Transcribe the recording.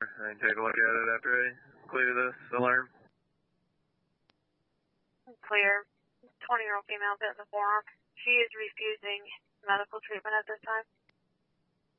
I can take a look at it after I clear this alarm. Clear. 20-year-old female bit in the forearm. She is refusing medical treatment at this time.